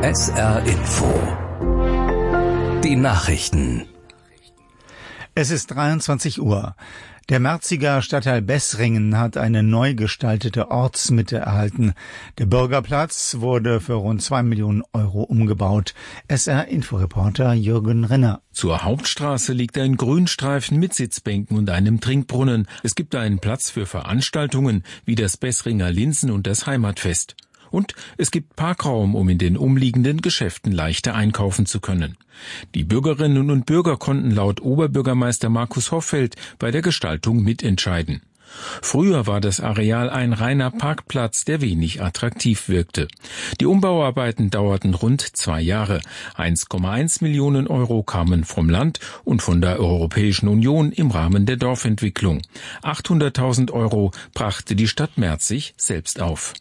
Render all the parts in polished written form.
SR Info. Die Nachrichten. Es ist 23 Uhr. Der Merziger Stadtteil Bessringen hat eine neu gestaltete Ortsmitte erhalten. Der Bürgerplatz wurde für rund 2 Millionen Euro umgebaut. SR-Inforeporter Jürgen Renner. Zur Hauptstraße liegt ein Grünstreifen mit Sitzbänken und einem Trinkbrunnen. Es gibt einen Platz für Veranstaltungen wie das Bessringer Linsen und das Heimatfest. Und es gibt Parkraum, um in den umliegenden Geschäften leichter einkaufen zu können. Die Bürgerinnen und Bürger konnten laut Oberbürgermeister Markus Hoffeld bei der Gestaltung mitentscheiden. Früher war das Areal ein reiner Parkplatz, der wenig attraktiv wirkte. Die Umbauarbeiten dauerten rund 2 Jahre. 1,1 Millionen Euro kamen vom Land und von der Europäischen Union im Rahmen der Dorfentwicklung. 800.000 Euro brachte die Stadt Merzig selbst auf.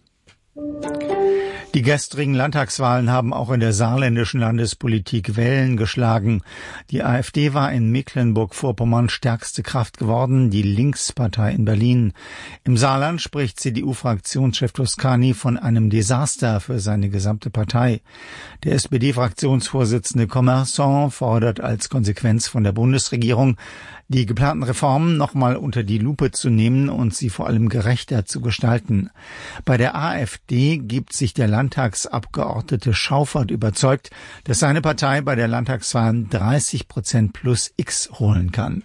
Die gestrigen Landtagswahlen haben auch in der saarländischen Landespolitik Wellen geschlagen. Die AfD war in Mecklenburg-Vorpommern stärkste Kraft geworden, die Linkspartei in Berlin. Im Saarland spricht CDU-Fraktionschef Toscani von einem Desaster für seine gesamte Partei. Der SPD-Fraktionsvorsitzende Commerçant fordert als Konsequenz von der Bundesregierung, die geplanten Reformen nochmal unter die Lupe zu nehmen und sie vor allem gerechter zu gestalten. Bei der AfD gibt sich der Landtagsabgeordnete Schauffert überzeugt, dass seine Partei bei der Landtagswahl 30% plus X holen kann.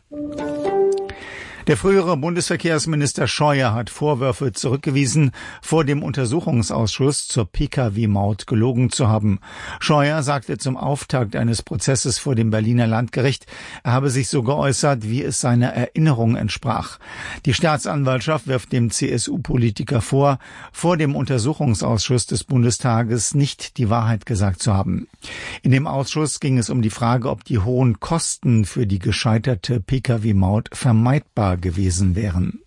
Der frühere Bundesverkehrsminister Scheuer hat Vorwürfe zurückgewiesen, vor dem Untersuchungsausschuss zur Pkw-Maut gelogen zu haben. Scheuer sagte zum Auftakt eines Prozesses vor dem Berliner Landgericht, er habe sich so geäußert, wie es seiner Erinnerung entsprach. Die Staatsanwaltschaft wirft dem CSU-Politiker vor dem Untersuchungsausschuss des Bundestages nicht die Wahrheit gesagt zu haben. In dem Ausschuss ging es um die Frage, ob die hohen Kosten für die gescheiterte Pkw-Maut vermeidbar gewesen wären.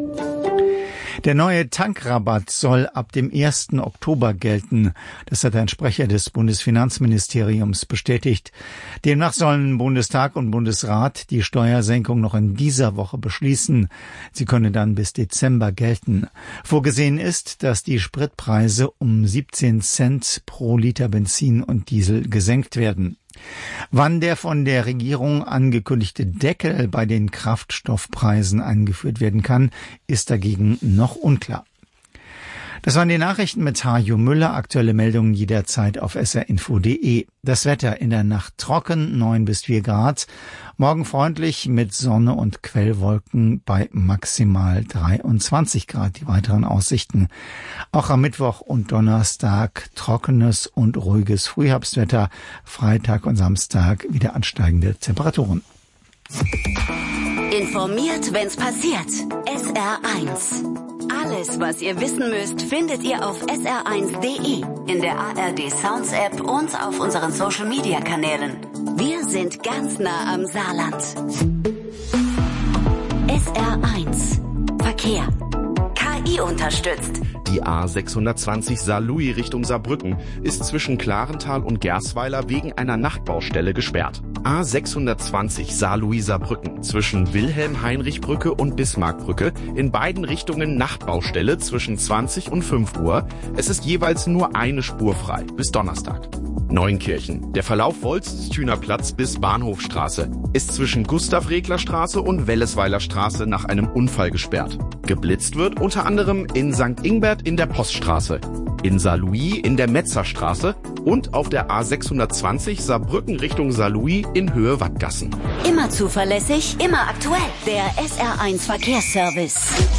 Der neue Tankrabatt soll ab dem 1. Oktober gelten. Das hat ein Sprecher des Bundesfinanzministeriums bestätigt. Demnach sollen Bundestag und Bundesrat die Steuersenkung noch in dieser Woche beschließen. Sie könne dann bis Dezember gelten. Vorgesehen ist, dass die Spritpreise um 17 Cent pro Liter Benzin und Diesel gesenkt werden. Wann der von der Regierung angekündigte Deckel bei den Kraftstoffpreisen eingeführt werden kann, ist dagegen noch unklar. Das waren die Nachrichten mit Hajo Müller. Aktuelle Meldungen jederzeit auf srinfo.de. Das Wetter in der Nacht trocken, 9 bis 4 Grad. Morgen freundlich mit Sonne und Quellwolken bei maximal 23 Grad. Die weiteren Aussichten. Auch am Mittwoch und Donnerstag trockenes und ruhiges Frühherbstwetter. Freitag und Samstag wieder ansteigende Temperaturen. Informiert, wenn's passiert. SR1. Alles, was ihr wissen müsst, findet ihr auf sr1.de, in der ARD Sounds App und auf unseren Social Media Kanälen. Wir sind ganz nah am Saarland. SR1 Verkehr. KI unterstützt. Die A620 Saarlouis Richtung Saarbrücken ist zwischen Klarental und Gersweiler wegen einer Nachtbaustelle gesperrt. A620 Saarlouis Saarbrücken zwischen Wilhelm-Heinrich-Brücke und Bismarckbrücke, in beiden Richtungen Nachtbaustelle zwischen 20 und 5 Uhr. Es ist jeweils nur eine Spur frei bis Donnerstag. Neunkirchen. Der Verlauf Wolststüner Platz bis Bahnhofstraße ist zwischen Gustav-Regler-Straße und Wellesweiler Straße nach einem Unfall gesperrt. Geblitzt wird unter anderem in St. Ingbert in der Poststraße, in Saarlouis in der Metzerstraße und auf der A620 Saarbrücken Richtung Saarlouis in Höhe Wattgassen. Immer zuverlässig, immer aktuell. Der SR1 Verkehrsservice.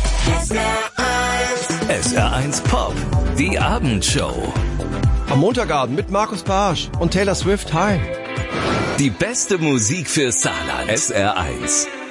SR1 Pop, die Abendshow. Am Montagabend mit Markus Barsch und Taylor Swift. Hi. Die beste Musik für Saarland. SR1.